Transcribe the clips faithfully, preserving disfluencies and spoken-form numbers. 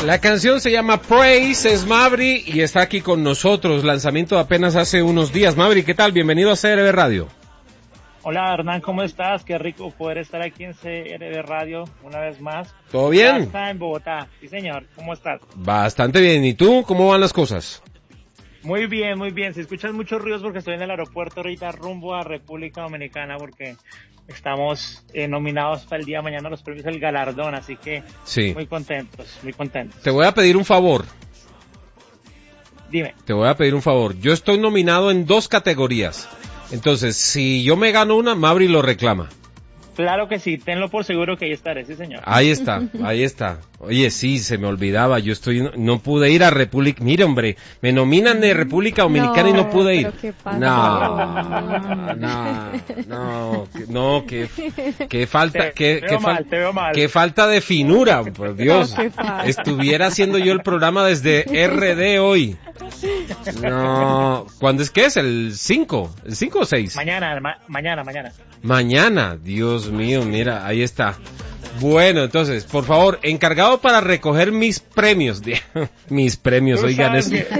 La canción se llama Praise, es Mavri y está aquí con nosotros. Lanzamiento apenas hace unos días. Mavri, ¿qué tal? Bienvenido a C R B Radio. Hola Hernán, ¿cómo estás? Qué rico poder estar aquí en C R B Radio una vez más. ¿Todo bien? Ya está en Bogotá. Sí, señor. ¿Cómo estás? Bastante bien. ¿Y tú? ¿Cómo van las cosas? Muy bien, muy bien. Si escuchas muchos ruidos porque estoy en el aeropuerto ahorita rumbo a República Dominicana porque estamos eh, nominados para el día de mañana a los premios del galardón, así que sí. Muy contentos, muy contentos. Te voy a pedir un favor. Dime. Te voy a pedir un favor. Yo estoy nominado en dos categorías. Entonces, si yo me gano una, Mavri lo reclama. Claro que sí, tenlo por seguro que ahí estaré, sí señor. Ahí está, ahí está. Oye, sí, se me olvidaba, yo estoy, no, no pude ir a República, mire hombre, me nominan de República Dominicana no, y no pude ir. ¿Qué pasa? No, no, no, no, que, que falta, te, que, te que, mal, fal, te veo mal. que falta de finura, por Dios. No, estuviera haciendo yo el programa desde R D hoy. No, ¿cuándo es que es? ¿El cinco? ¿El cinco o seis? Mañana, ma mañana, mañana. Mañana, Dios mío, mira, ahí está. Bueno, entonces, por favor, encargado para recoger mis premios. mis premios, oigan eso. Que...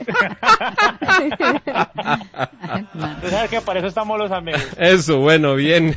Tú sabes que para eso estamos los amigos. Eso, bueno, bien.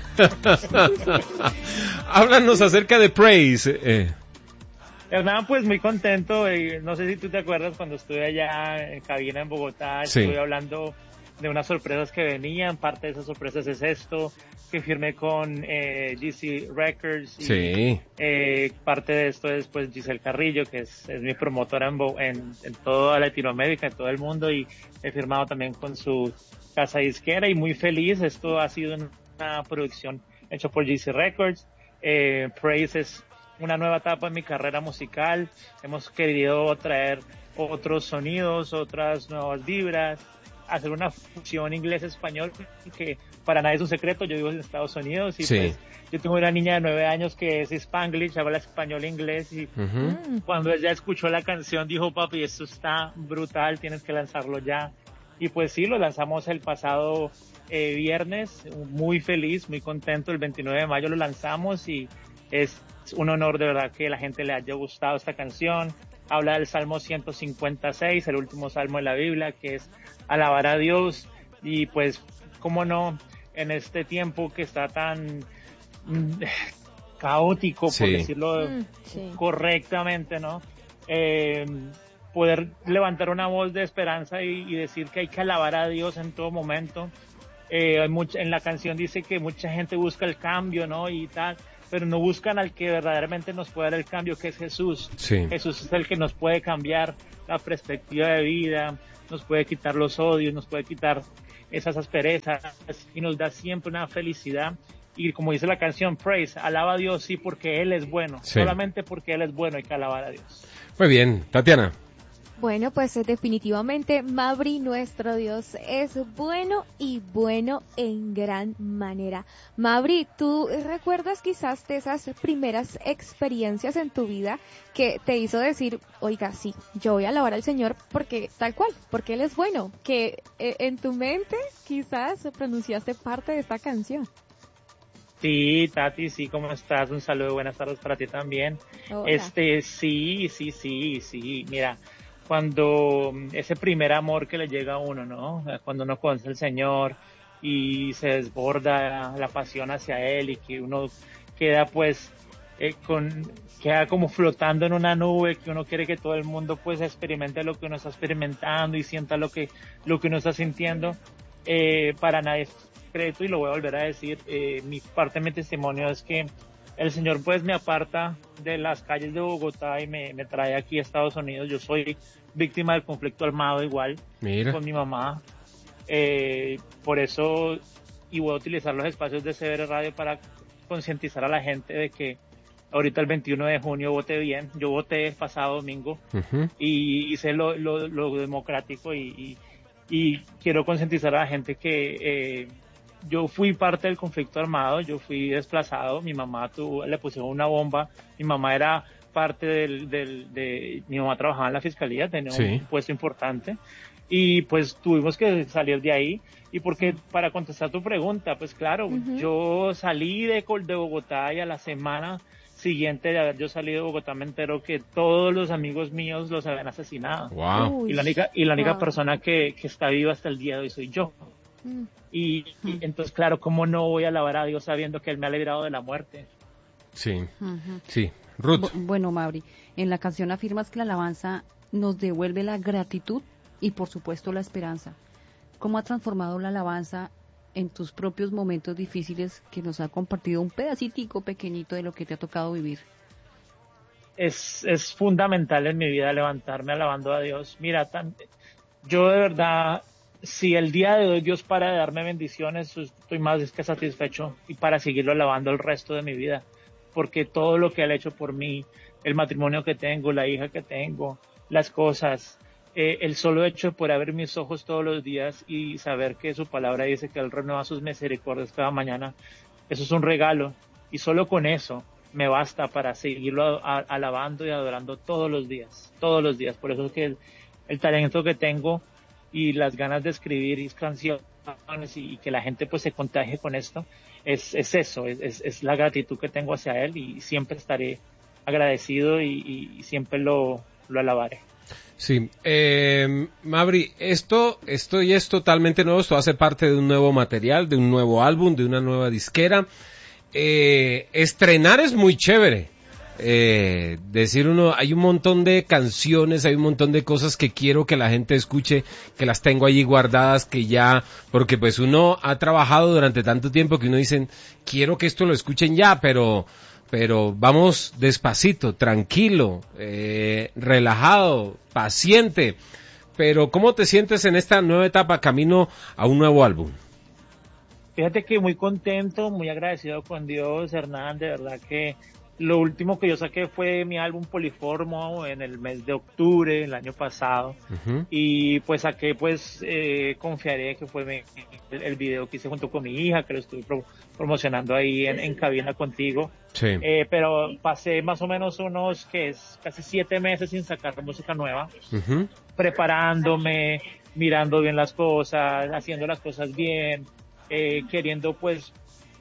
Háblanos acerca de Praise. Eh. Hernán, pues muy contento. Eh, no sé si tú te acuerdas cuando estuve allá en cabina en Bogotá, sí. estuve hablando de unas sorpresas que venían. Parte de esas sorpresas es esto, que firmé con eh, G C Records. Y, sí. Eh, parte de esto es pues Giselle Carrillo, que es, es mi promotora en, en, en toda Latinoamérica, en todo el mundo, y he firmado también con su casa disquera y muy feliz. Esto ha sido una producción hecha por G C Records. Eh, Praise es una nueva etapa en mi carrera musical. Hemos querido traer otros sonidos, otras nuevas vibras, hacer una fusión inglés-español que para nadie es un secreto. Yo vivo en Estados Unidos y sí. pues yo tengo una niña de nueve años que es Spanglish, habla español e inglés y uh-huh. cuando ella escuchó la canción dijo, papi, esto está brutal, tienes que lanzarlo ya. Y pues sí, lo lanzamos el pasado eh, viernes, muy feliz, muy contento. El veintinueve de mayo lo lanzamos y es un honor de verdad que la gente le haya gustado esta canción. Habla del Salmo ciento cincuenta y seis, el último salmo de la Biblia, que es alabar a Dios. Y pues, cómo no, en este tiempo que está tan mm, caótico, sí. por decirlo mm, sí. correctamente, ¿no? Eh, poder levantar una voz de esperanza y, y decir que hay que alabar a Dios en todo momento. Eh, hay mucha, en la canción dice que mucha gente busca el cambio, ¿no? Y tal, pero no buscan al que verdaderamente nos puede dar el cambio, que es Jesús. Sí. Jesús es el que nos puede cambiar la perspectiva de vida, nos puede quitar los odios, nos puede quitar esas asperezas y nos da siempre una felicidad. Y como dice la canción, Praise, alaba a Dios, sí, porque Él es bueno. Sí. Solamente porque Él es bueno hay que alabar a Dios. Muy bien, Tatiana. Bueno, pues definitivamente Mavri, nuestro Dios, es bueno y bueno en gran manera. Mavri, ¿tú recuerdas quizás de esas primeras experiencias en tu vida que te hizo decir, oiga, sí, yo voy a alabar al Señor porque tal cual, porque Él es bueno? Que eh, en tu mente quizás pronunciaste parte de esta canción. Sí, Tati, sí, ¿cómo estás? Un saludo, buenas tardes para ti también. Hola. Este, sí, sí, sí, sí, mira. Cuando ese primer amor que le llega a uno, ¿no? Cuando uno conoce al Señor y se desborda la pasión hacia Él y que uno queda pues eh, con queda como flotando en una nube, que uno quiere que todo el mundo pues experimente lo que uno está experimentando y sienta lo que lo que uno está sintiendo. Eh, para nadie es secreto y lo voy a volver a decir. Eh, mi parte de mi testimonio es que el Señor pues me aparta de las calles de Bogotá y me, me trae aquí a Estados Unidos. Yo soy víctima del conflicto armado igual. Mira. Con mi mamá. Eh, por eso, y voy a utilizar los espacios de C R Radio para concientizar a la gente de que ahorita el veintiuno de junio voté bien. Yo voté el pasado domingo uh-huh. y hice lo, lo, lo democrático y, y, y quiero concientizar a la gente que... Eh, yo fui parte del conflicto armado, yo fui desplazado, mi mamá tuvo, le pusieron una bomba, mi mamá era parte del, del, de, mi mamá trabajaba en la fiscalía, tenía sí. un puesto importante, y pues tuvimos que salir de ahí, y porque, para contestar tu pregunta, pues claro, uh-huh. yo salí de, de Bogotá y a la semana siguiente de haber yo salido de Bogotá me entero que todos los amigos míos los habían asesinado. Wow. Y la única, y la única Wow. persona que, que está viva hasta el día de hoy soy yo. Mm. Y, y entonces, claro, ¿cómo no voy a alabar a Dios sabiendo que Él me ha librado de la muerte? Sí, Ujú. sí. Ruth. Bu- Bueno, Mabry, en la canción afirmas que la alabanza nos devuelve la gratitud y por supuesto la esperanza. ¿Cómo ha transformado la alabanza en tus propios momentos difíciles que nos ha compartido un pedacitico pequeñito de lo que te ha tocado vivir? Es, es fundamental en mi vida levantarme alabando a Dios. Mira, tan, yo de verdad, si el día de hoy Dios para de darme bendiciones, estoy más que satisfecho y para seguirlo alabando el resto de mi vida. Porque todo lo que Él ha hecho por mí, el matrimonio que tengo, la hija que tengo, las cosas, eh, el solo hecho de poder abrir mis ojos todos los días y saber que su palabra dice que Él renueva sus misericordias cada mañana, eso es un regalo. Y solo con eso me basta para seguirlo a, a, alabando y adorando todos los días, todos los días. Por eso es que el, el talento que tengo y las ganas de escribir canciones y, y que la gente pues se contagie con esto, es, es eso, es, es la gratitud que tengo hacia Él y siempre estaré agradecido y, y, y siempre lo, lo alabaré. Sí, eh, Mabry, esto, esto ya es totalmente nuevo, esto hace parte de un nuevo material, de un nuevo álbum, de una nueva disquera. Eh, estrenar es muy chévere. Eh, decir uno, hay un montón de canciones, hay un montón de cosas que quiero que la gente escuche, que las tengo allí guardadas, que ya, porque pues uno ha trabajado durante tanto tiempo que uno dice, quiero que esto lo escuchen ya, pero, pero vamos despacito, tranquilo, eh, relajado, paciente. Pero ¿cómo te sientes en esta nueva etapa camino a un nuevo álbum? Fíjate que muy contento, muy agradecido con Dios, Hernán, de verdad que lo último que yo saqué fue mi álbum Poliformo en el mes de octubre del año pasado. Uh-huh. Y pues saqué pues eh, Confiaré, que fue mi, el, el video que hice junto con mi hija, que lo estuve pro, promocionando ahí en, en cabina contigo. Sí. Eh, pero pasé más o menos unos que es casi siete meses sin sacar música nueva, uh-huh. preparándome, mirando bien las cosas, haciendo las cosas bien, eh, queriendo pues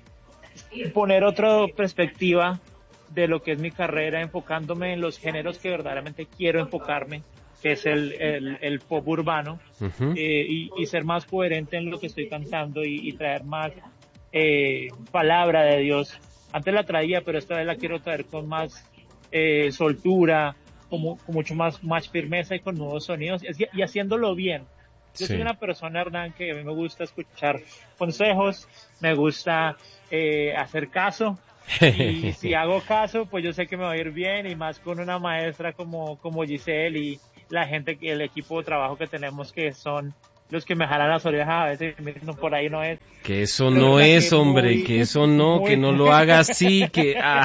poner otra perspectiva de lo que es mi carrera, enfocándome en los géneros que verdaderamente quiero enfocarme, que es el, el, el pop urbano, uh-huh. eh, y, y ser más coherente en lo que estoy cantando y, y traer más eh, palabra de Dios. Antes la traía, pero esta vez la quiero traer con más eh, soltura, con, con mucho más, más firmeza y con nuevos sonidos, y, y haciéndolo bien. Yo sí. soy una persona, Hernán, que a mí me gusta escuchar consejos, me gusta eh, hacer caso, y si hago caso, pues yo sé que me va a ir bien, y más con una maestra como, como Giselle y la gente, el equipo de trabajo que tenemos, que son los que me jalan las orejas a veces, no, por ahí no es. Que eso no es, hombre, muy, que eso no, muy... que no lo haga así, que... Ah.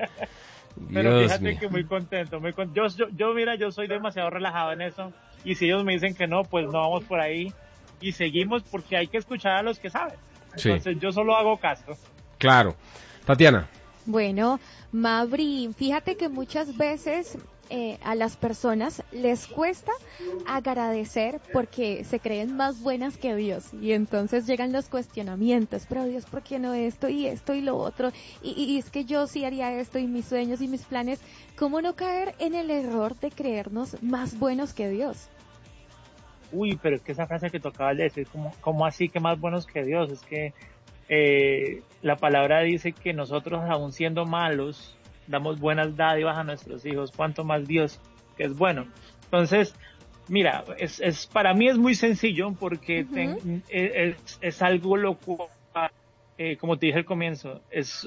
Pero Dios fíjate mío. que muy contento, muy con... yo, yo, yo, mira, yo soy demasiado relajado en eso, y si ellos me dicen que no, pues no vamos por ahí, y seguimos porque hay que escuchar a los que saben. Entonces sí. Yo solo hago caso. Claro. Tatiana. Bueno, Mabry, fíjate que muchas veces eh, a las personas les cuesta agradecer porque se creen más buenas que Dios, y entonces llegan los cuestionamientos, pero Dios, ¿por qué no esto y esto y lo otro? Y, y es que yo sí haría esto y mis sueños y mis planes. ¿Cómo no caer en el error de creernos más buenos que Dios? Uy, pero es que esa frase que tú acabas de decir, ¿cómo, cómo así que más buenos que Dios? Es que eh, la palabra dice que nosotros, aun siendo malos, damos buenas dádivas a nuestros hijos, cuanto más Dios, que es bueno. Entonces, mira, es, es para mí es muy sencillo porque uh-huh. ten, es, es algo loco, eh, como te dije al comienzo, es,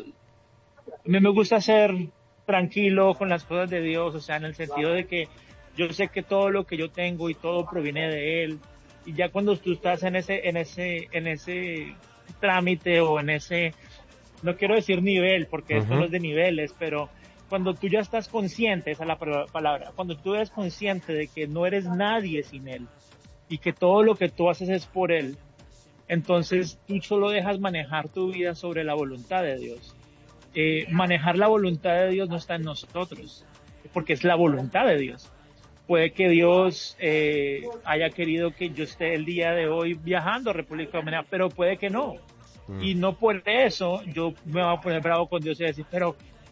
a mí me gusta ser tranquilo con las cosas de Dios, o sea, en el sentido de que yo sé que todo lo que yo tengo y todo proviene de Él, y ya cuando tú estás en ese, en ese, en ese trámite o en ese, no quiero decir nivel, porque uh-huh. esto no es de niveles, pero cuando tú ya estás consciente, esa es la palabra, cuando tú eres consciente de que no eres nadie sin Él, y que todo lo que tú haces es por Él, entonces tú solo dejas manejar tu vida sobre la voluntad de Dios. Eh, manejar la voluntad de Dios no está en nosotros, porque es la voluntad de Dios. Puede que Dios eh, haya querido que yo esté el día de hoy viajando a República Dominicana, pero puede que no. Mm. Y no por eso yo me voy a poner bravo con Dios y decir, pero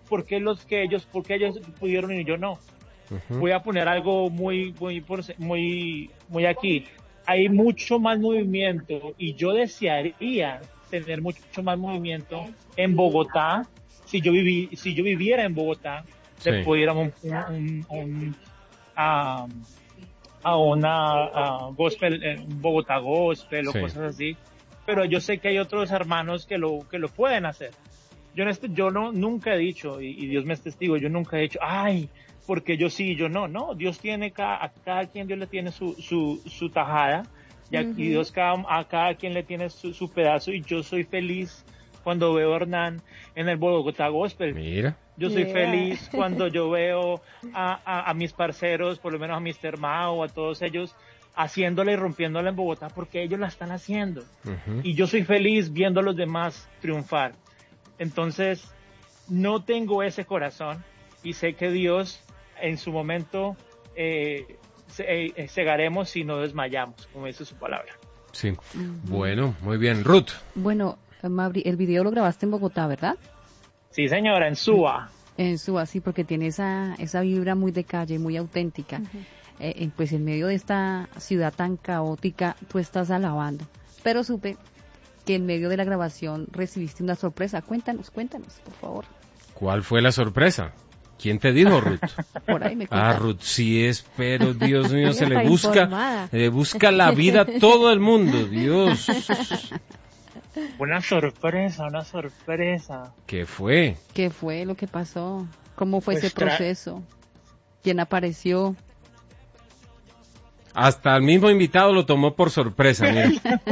¿por qué los que ellos, por qué ellos pudieron y yo no? Uh-huh. Voy a poner algo muy, muy, muy, muy aquí. Hay mucho más movimiento y yo desearía tener mucho más movimiento en Bogotá. Si yo viví, si yo viviera en Bogotá, sí. le pudiéramos un, un, un, un a, a una a gospel, un Bogotá gospel o sí. cosas así. Pero yo sé que hay otros hermanos que lo que lo pueden hacer. Yo, en este, yo no nunca he dicho, y, y Dios me es testigo, yo nunca he dicho, ay, porque yo sí, yo no, no, Dios tiene, cada, a cada quien Dios le tiene su, su, su tajada, y, uh-huh. y Dios cada, a cada quien le tiene su, su pedazo, y yo soy feliz cuando veo a Hernán en el Bogotá Gospel. Mira. Yo soy yeah. feliz cuando yo veo a, a, a mis parceros, por lo menos a mister Mao, a todos ellos, haciéndola y rompiéndola en Bogotá, porque ellos la están haciendo. Uh-huh. Y yo soy feliz viendo a los demás triunfar. Entonces, no tengo ese corazón y sé que Dios en su momento eh, se, eh, cegaremos si no desmayamos, como dice su palabra. Sí, uh-huh. Bueno, muy bien. Ruth. Bueno, Mabry, el video lo grabaste en Bogotá, ¿verdad? Sí, señora, en Suba. En Suba, sí, porque tiene esa, esa vibra muy de calle, muy auténtica. Uh-huh. Eh, pues en medio de esta ciudad tan caótica, tú estás alabando. Pero supe que en medio de la grabación recibiste una sorpresa. Cuéntanos, cuéntanos, por favor. ¿Cuál fue la sorpresa? ¿Quién te dijo, Ruth? Por ahí me cuentan. Ah, Ruth, sí es, pero Dios mío, se le busca, le busca la vida a todo el mundo, Dios. Una sorpresa, una sorpresa. ¿Qué fue? ¿Qué fue lo que pasó? ¿Cómo fue pues ese tra- proceso? ¿Quién apareció? Hasta el mismo invitado lo tomó por sorpresa, mira.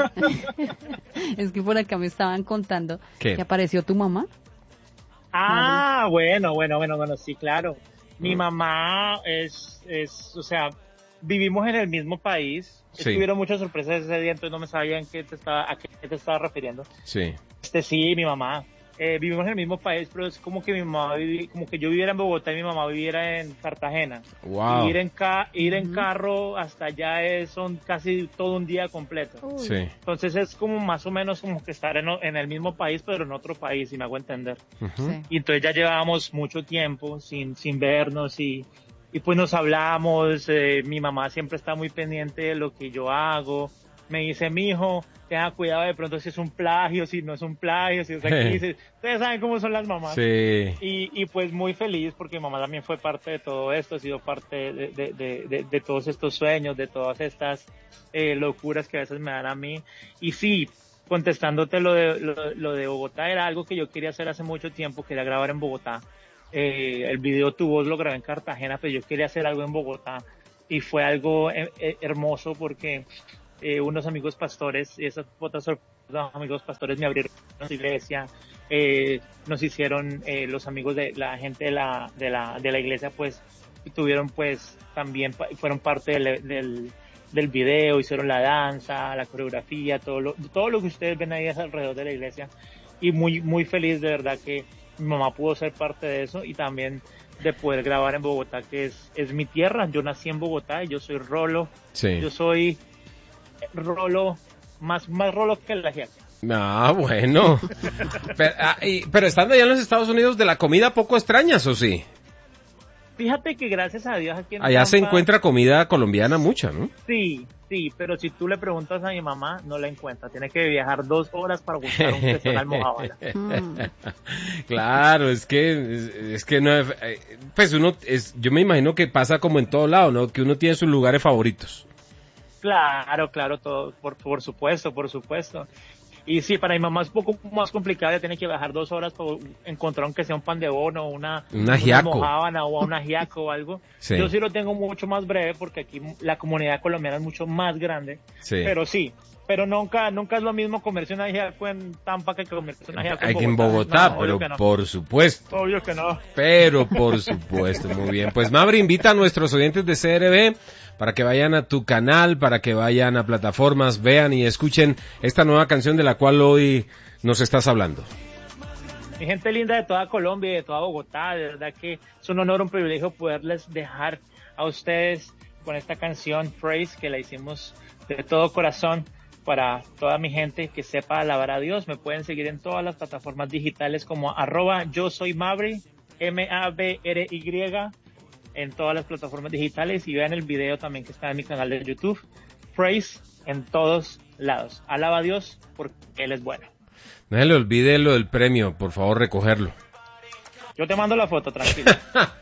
Es que por acá me estaban contando ¿Qué? que apareció tu mamá. Ah, bueno, bueno, bueno, bueno, sí, claro. Mi mamá es, es, o sea, vivimos en el mismo país. Sí. Estuvieron muchas sorpresas ese día, entonces no me sabían qué te estaba, a qué te estaba refiriendo. Sí. Este, sí, mi mamá. Eh, vivimos en el mismo país, pero es como que mi mamá vivi, como que yo viviera en Bogotá y mi mamá viviera en Cartagena. Wow. Y ir en ca, ir en uh-huh. carro hasta allá es, son casi todo un día completo. Sí. Entonces es como más o menos como que estar en, en el mismo país, pero en otro país, si me hago entender. Uh-huh. Sí. Y entonces ya llevábamos mucho tiempo sin, sin vernos y, y pues nos hablamos. Eh, mi mamá siempre está muy pendiente de lo que yo hago. Me dice, mijo, tenga cuidado de pronto si es un plagio, si no es un plagio, si es aquí. Si, ustedes saben cómo son las mamás. Sí. Y, y pues muy feliz porque mi mamá también fue parte de todo esto, ha sido parte de, de, de, de, de todos estos sueños, de todas estas eh, locuras que a veces me dan a mí. Y sí, contestándote lo de, lo, lo de Bogotá, era algo que yo quería hacer hace mucho tiempo, quería grabar en Bogotá. Eh, el video Tu Voz lo grabé en Cartagena, pero yo quería hacer algo en Bogotá. Y fue algo eh, eh, hermoso porque... Eh, unos amigos pastores, esas otras sorpresas, amigos pastores me abrieron su iglesia, eh, nos hicieron, eh, los amigos de la gente de la, de la, de la iglesia, pues, tuvieron, pues, también, fueron parte del, del, del video, hicieron la danza, la coreografía, todo lo, todo lo que ustedes ven ahí es alrededor de la iglesia, y muy, muy feliz de verdad que mi mamá pudo ser parte de eso, y también de poder grabar en Bogotá, que es, es mi tierra. Yo nací en Bogotá y yo soy Rolo, sí. yo soy Rolo, más, más Rolo que la gente. Ah, bueno. pero, ah, y, pero estando allá en los Estados Unidos, ¿de la comida poco extrañas o sí? Fíjate que gracias a Dios aquí en allá Tampa, se encuentra comida colombiana mucha, ¿no? Sí, sí, pero si tú le preguntas a mi mamá, no la encuentra. Tiene que viajar dos horas para buscar un queso en almojábala. Claro, es que, es, es que no, pues uno, es, yo me imagino que pasa como en todo lado, ¿no? Que uno tiene sus lugares favoritos. Claro, claro, todo, por, por supuesto, por supuesto. Y sí, para mi mamá es un poco más complicado, ya tiene que bajar dos horas para encontrar aunque sea un pan de bono, una, una, una mojábana o una ajiaco o algo. Sí. Yo sí lo tengo mucho más breve porque aquí la comunidad colombiana es mucho más grande. Sí. Pero sí, pero nunca nunca es lo mismo comerse un ajiaco en Tampa que comerse un ajiaco en Bogotá. En Bogotá, no, pero no. por supuesto. Obvio que no. Pero por supuesto, muy bien. Pues Mabry invita a nuestros oyentes de C R B para que vayan a tu canal, para que vayan a plataformas, vean y escuchen esta nueva canción de la cual hoy nos estás hablando. Mi gente linda de toda Colombia y de toda Bogotá, de verdad que es un honor, un privilegio poderles dejar a ustedes con esta canción Praise, que la hicimos de todo corazón para toda mi gente que sepa alabar a Dios. Me pueden seguir en todas las plataformas digitales como arroba yo soy Mabry M A B R Y, en todas las plataformas digitales, y vean el video también que está en mi canal de YouTube. Praise en todos lados. Alaba a Dios porque Él es bueno. No se le olvide lo del premio, por favor, recogerlo. Yo te mando la foto, tranquilo.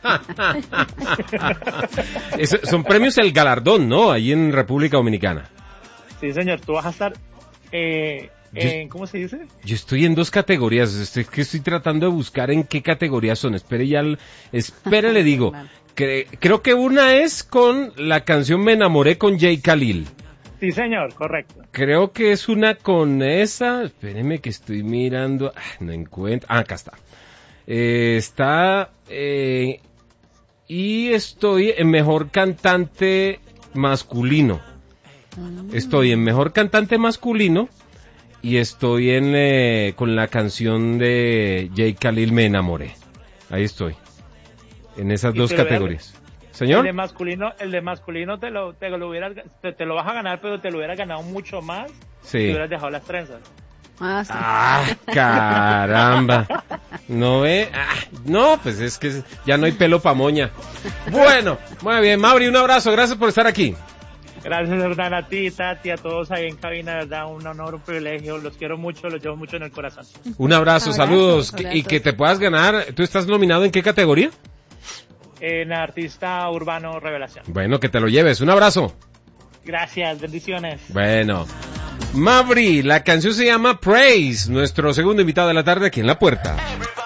Es, son premios El Galardón, ¿no? Ahí en República Dominicana. Sí, señor, tú vas a estar, eh, en, ¿cómo se dice? Yo estoy en dos categorías, estoy, que estoy tratando de buscar en qué categorías son. Espere, ya, espere, le digo. Que, creo que una es con la canción Me Enamoré con Jay Khalil. Sí, señor, correcto. Creo que es una con esa, espéreme que estoy mirando, ah, no encuentro, ah, acá está. Eh, está, eh, y estoy en Mejor Cantante Masculino. Estoy en Mejor Cantante Masculino y estoy en eh, con la canción de Jay Khalil, Me Enamoré. Ahí estoy, en esas dos categorías. Señor. El de masculino, el de masculino te lo, te lo hubieras, te, te lo vas a ganar, pero te lo hubieras ganado mucho más sí. si hubieras dejado las trenzas. Ah, sí. Ah, caramba. No ve, ah, no, pues es que ya no hay pelo pa' moña. Bueno, muy bien, Mauri, un abrazo, gracias por estar aquí. Gracias, Hernán, a ti, Tati, a todos ahí en cabina, de verdad, un honor, un privilegio, los quiero mucho, los llevo mucho en el corazón. Un abrazo, Abrazo, saludos, abrazo. y que te puedas ganar. ¿Tú estás nominado en qué categoría? En Artista Urbano Revelación. Bueno, que te lo lleves, un abrazo. Gracias, bendiciones. Bueno, Mavri, la canción se llama Praise, nuestro segundo invitado de la tarde aquí en La Puerta.